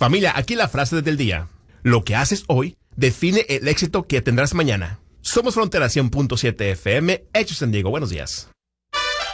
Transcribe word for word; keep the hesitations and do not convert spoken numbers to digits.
Familia, aquí la frase del día. Lo que haces hoy define el éxito que tendrás mañana. Somos Frontera cien punto siete F M, Hechos San Diego. Buenos días.